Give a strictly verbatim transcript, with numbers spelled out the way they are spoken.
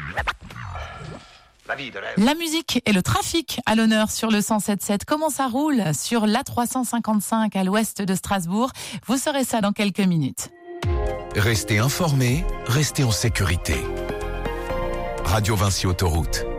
La vie de rêve. La musique et le trafic à l'honneur sur le cent sept sept. Comment ça roule sur l'A trois cent cinquante-cinq à l'ouest de Strasbourg? Vous saurez ça dans quelques minutes. Restez informés, restez en sécurité. Radio Vinci Autoroute.